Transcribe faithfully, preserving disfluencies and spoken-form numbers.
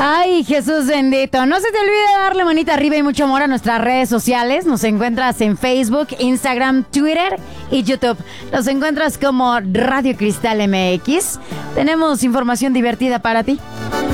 Ay, Jesús bendito. No se te olvide darle manita arriba y mucho amor a nuestras redes sociales. Nos encuentras en Facebook, Instagram, Twitter y YouTube. Nos encuentras como Radio Cristal M X. Tenemos información divertida para ti.